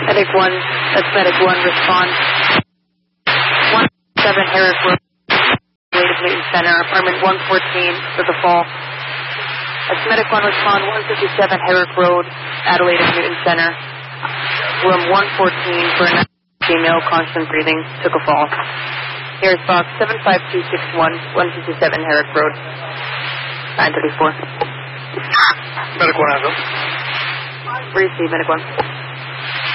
Medic 1, that's Medic 1, respond. 157 Herrick Road, Adelaide Newton Center, apartment 114 for the fall. That's Medic 1, respond, 157 Herrick Road, Adelaide Newton Center, room 114 for a female, constant breathing, took a fall. Here's box 75261, 157 Herrick Road, 934. Medic 1 has it. Receive, Medic 1.